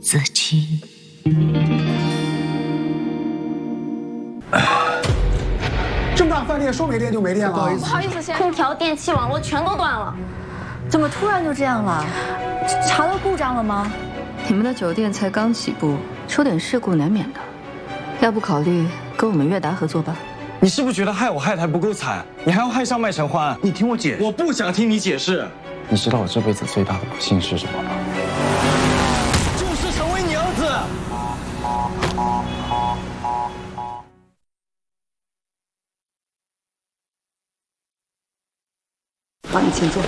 则清。 这么大饭店说没电就没电了？ 不好意思，先生，空调、电器、网络全都断了。 怎么突然就这样了？查到故障了吗？ 你们的酒店才刚起步，出点事故难免的。要不考虑跟我们悦达合作吧？ 你是不是觉得害我害得还不够惨？你还要害上麦承欢？ 你听我解释。 我不想听你解释。你知道我这辈子最大的不幸是什么吗？就是成为娘子。 好，你请坐。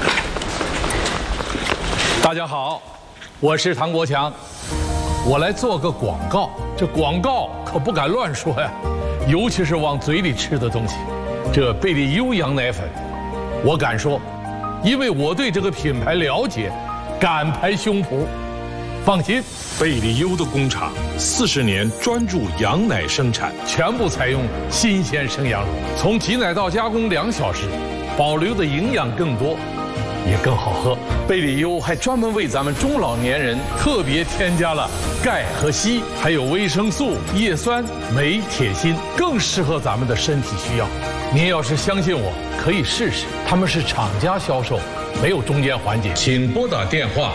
大家好，我是唐国强，我来做个广告。这广告可不敢乱说呀，尤其是往嘴里吃的东西。这贝利优羊奶粉，我敢说，因为我对这个品牌了解，敢拍胸脯。放心， 贝利优的工厂40年专注羊奶生产， 全部采用新鲜生羊乳，从挤奶到加工2小时，保留的营养更多，也更好喝。贝利优还专门为咱们中老年人特别添加了钙和硒，还有维生素、叶酸、镁、铁、锌，更适合咱们的身体需要。您要是相信我，可以试试。他们是厂家销售，没有中间环节。请拨打电话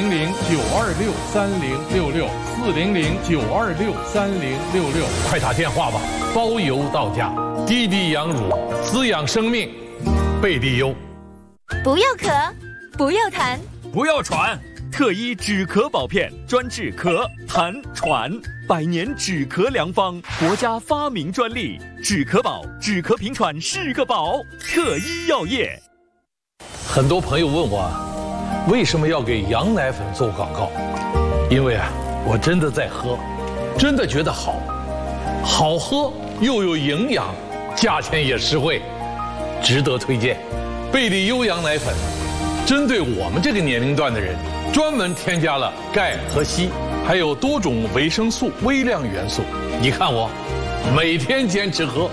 400-926-3066，400-926-3066，快打电话吧，包邮到家。滴滴羊乳，滋养生命，贝利优。 不要咳，不要痰， 不要喘，特医止咳保片，专治咳、痰、喘，100年止咳良方，国家发明专利，止咳宝，止咳平喘是个宝，特医药业。 很多朋友问我，为什么要给羊奶粉做广告？因为我真的在喝，真的觉得好，好喝又有营养，价钱也实惠，值得推荐。贝利优羊奶粉，针对我们这个年龄段的人，专门添加了钙和硒，还有多种维生素、微量元素。你看我，每天坚持喝。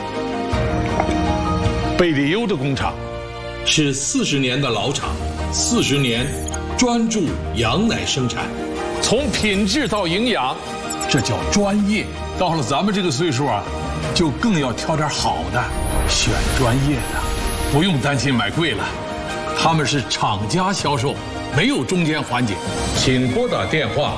贝利优的工厂是40年的老厂，40年专注羊奶生产，从品质到营养，这叫专业。到了咱们这个岁数就更要挑点好的，选专业的。不用担心买贵了，他们是厂家销售，没有中间环节。请拨打电话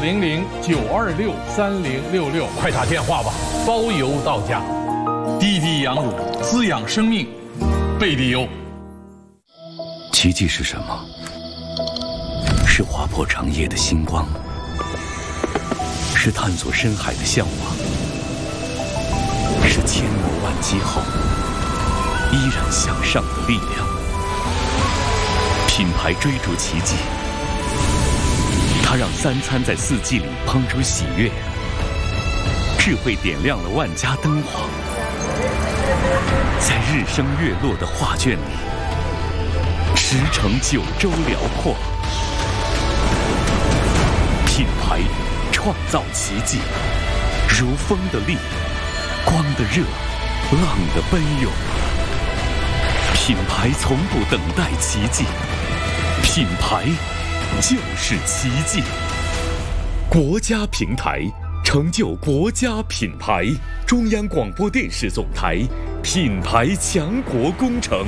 400-926-3066，快打电话吧，包邮到家。滴滴羊乳，滋养生命，贝利优。 奇迹是什么？是划破长夜的星光，是探索深海的向往，是千磨万击后依然向上的力量。品牌追逐奇迹，它让3餐在4季里烹出喜悦，智慧点亮了万家灯火，在日升月落的画卷里驰骋9州辽阔。品牌创造奇迹，如风的力，光的热，浪的奔涌。品牌从不等待奇迹，品牌就是奇迹。国家平台成就国家品牌，中央广播电视总台品牌强国工程。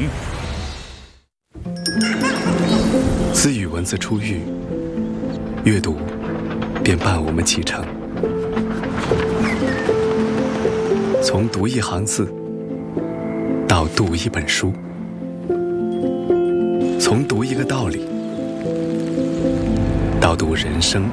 自与文字初遇，阅读便伴我们启程。从读一行字到读一本书，从读一个道理到读人生